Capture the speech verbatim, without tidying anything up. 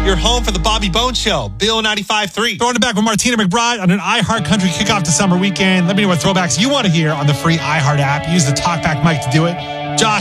Your home for the Bobby Bones Show. Bill ninety-five point three. Throwing it back with Martina McBride on an iHeart Country kickoff to summer weekend. Let me know what throwbacks you want to hear on the free iHeart app. Use the talkback mic to do it.